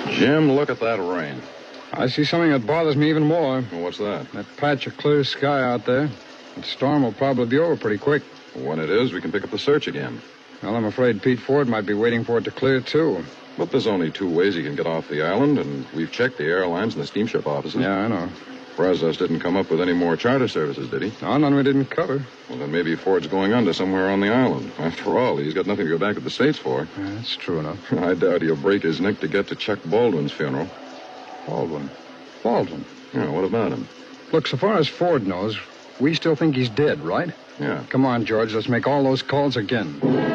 Jim, look at that rain. I see something that bothers me even more. Well, what's that? That patch of clear sky out there. The storm will probably be over pretty quick. When it is, we can pick up the search again. Well, I'm afraid Pete Ford might be waiting for it to clear, too. But there's only 2 ways he can get off the island, and we've checked the airlines and the steamship offices. Yeah, I know. Brazos didn't come up with any more charter services, did he? No, none we didn't cover. Well, then maybe Ford's going under somewhere on the island. After all, he's got nothing to go back to the States for. Yeah, that's true enough. I doubt he'll break his neck to get to Chuck Baldwin's funeral. Baldwin? Yeah, what about him? Look, so far as Ford knows, we still think he's dead, right? Yeah. Come on, George, let's make all those calls again.